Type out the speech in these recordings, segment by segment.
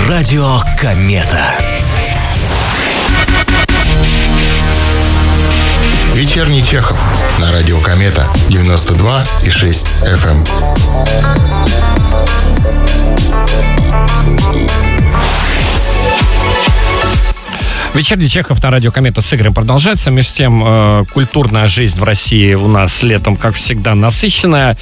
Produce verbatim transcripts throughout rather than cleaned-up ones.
Радио Комета. Вечерний Чехов на радио Комета девяносто два и шесть эф эм. Вечерний Чехов на радио Комета с Игорем продолжается. Между тем, э, культурная жизнь в России у нас летом, как всегда, насыщенная.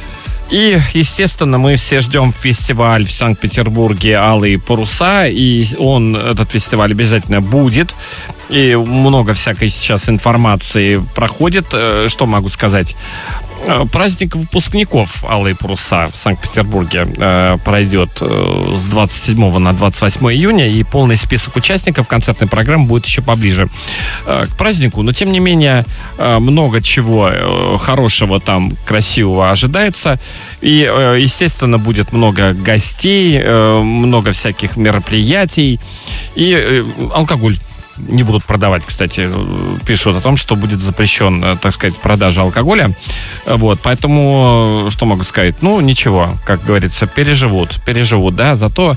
И, естественно, мы все ждем фестиваль в Санкт-Петербурге «Алые паруса», и он, этот фестиваль, обязательно будет. И много всякой сейчас информации проходит. Что могу сказать? Праздник выпускников «Алые паруса» в Санкт-Петербурге э, пройдет э, с двадцать седьмого на двадцать восьмое июня, и полный список участников концертной программы будет еще поближе э, к празднику. Но, тем не менее, э, много чего э, хорошего там, красивого ожидается. И, э, естественно, будет много гостей, э, много всяких мероприятий и э, алкоголь не будут продавать, кстати, пишут о том, что будет запрещен, так сказать, продажа алкоголя. Вот, поэтому, что могу сказать? Ну, ничего, как говорится, переживут, переживут, да, зато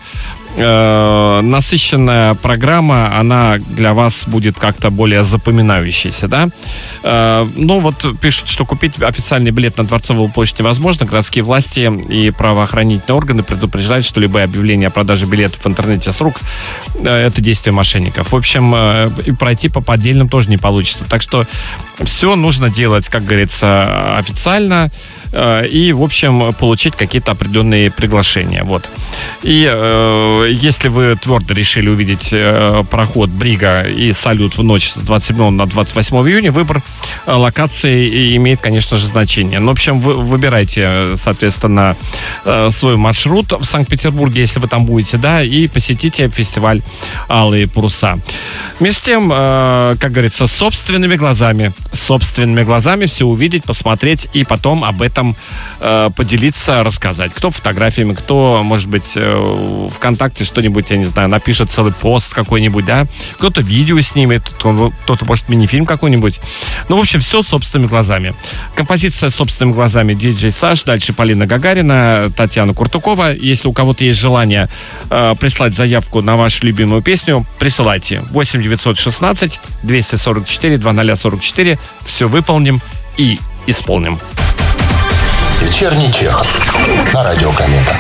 э, насыщенная программа, она для вас будет как-то более запоминающейся, да. Э, ну, вот пишут, что купить официальный билет на Дворцовую площадь невозможно. Городские власти и правоохранительные органы предупреждают, что любое объявление о продаже билетов в интернете с рук э, это действие мошенников. В общем, э, и пройти по поддельным тоже не получится. Так что все нужно делать, как говорится, официально э, и, в общем, получить какие-то определенные приглашения. Вот. И э, если вы твердо решили увидеть э, проход Брига и салют в ночь с двадцать седьмого на двадцать восьмое июня, выбор э, локации имеет, конечно же, значение. Ну, в общем, вы выбирайте, соответственно, э, свой маршрут в Санкт-Петербурге, если вы там будете, да, и посетите фестиваль «Алые паруса». Между тем, э, как говорится, собственными глазами, собственными глазами все увидеть, посмотреть и потом об этом э, поделиться, рассказать. Кто фотографиями, кто, может быть, э, ВКонтакте что-нибудь, я не знаю, напишет целый пост какой-нибудь, да, кто-то видео снимет, кто-то, кто-то может, мини-фильм какой-нибудь. Ну, в общем, все собственными глазами. Композиция собственными глазами диджей Саш, дальше Полина Гагарина, Татьяна Куртукова. Если у кого-то есть желание э, прислать заявку на вашу любимую песню, присылайте. восемь девятьсот шестнадцать двести сорок четыре двадцать сорок четыре. Все выполним и исполним. Вечерний Чехов на радио Комета.